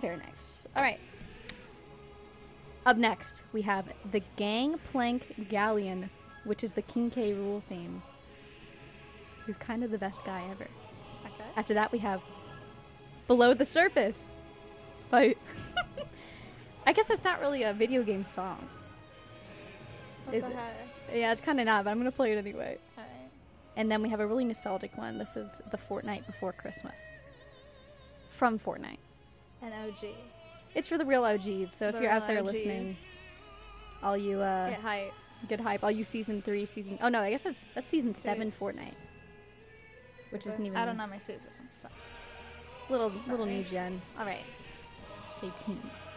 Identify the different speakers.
Speaker 1: Very nice. All right. Up next, we have the Gangplank Galleon, which is the King K. Rool theme. Who's kind of the best guy ever.
Speaker 2: Okay.
Speaker 1: After that, we have Below the Surface by... I guess that's not really a video game song.
Speaker 2: What
Speaker 1: Is
Speaker 2: the
Speaker 1: it?
Speaker 2: heck?
Speaker 1: Yeah, it's kind of not, but I'm going to play it anyway.
Speaker 2: Alright.
Speaker 1: And then we have a really nostalgic one. This is the Fortnite Before Christmas. From Fortnite.
Speaker 2: An OG.
Speaker 1: It's for the real OGs, so if
Speaker 2: The
Speaker 1: you're out
Speaker 2: real
Speaker 1: there
Speaker 2: OGs.
Speaker 1: listening, all you,
Speaker 2: Get hype.
Speaker 1: get hype. All you season 3, oh no, I guess that's season 7 Fortnite. Which isn't even...
Speaker 2: I don't know my seasons. So.
Speaker 1: Little
Speaker 2: Sorry.
Speaker 1: new gen. Alright. Stay tuned.